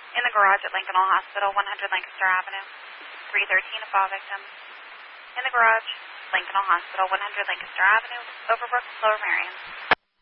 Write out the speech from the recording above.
In the garage at Lincoln Hall Hospital, 100 Lancaster Avenue. 313 of all victims. In the garage, Lincoln Hall Hospital, 100 Lancaster Avenue, Overbrook, Lower Merion.